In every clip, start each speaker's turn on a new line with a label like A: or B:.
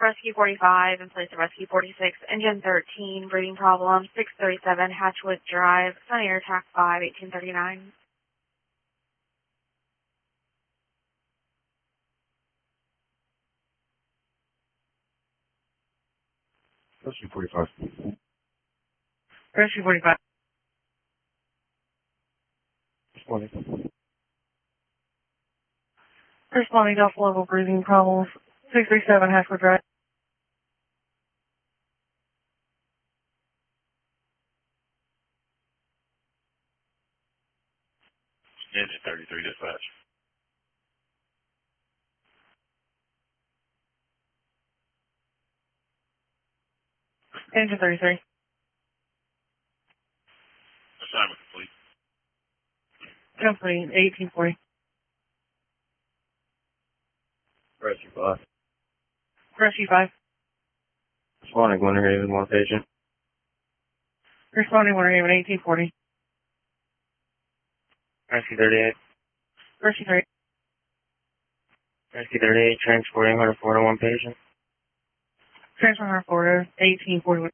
A: Rescue 45 in place of Rescue 46, Engine 13, breathing problem, 637 Hatchwood Drive, Sunny Air Attack 5, 1839.
B: Rescue 45.
C: Rescue 45.
B: Responding.
C: Responding to alpha level breathing problems, 637 Hatchwood Drive.
B: Engine 33 dispatch.
C: Engine 33.
B: Assignment complete.
C: Company 1840.
B: Rescue 5.
C: Rescue 5.
B: Responding, Winter Haven, one patient.
C: Responding Winter Haven 1840.
B: Rescue 38.
C: Rescue 3.
B: Rescue 38, transporting 141 patient.
C: Transfer 140, 1841.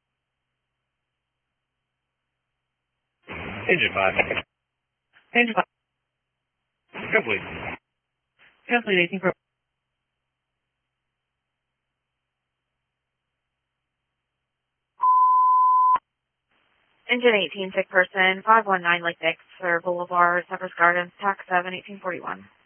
B: Engine 5.
C: Engine 5.
B: Complete.
C: Complete 1840.
A: Engine 18, sick person, 519 Lake Dexter Boulevard, Cypress Gardens, TAC 7, 1841.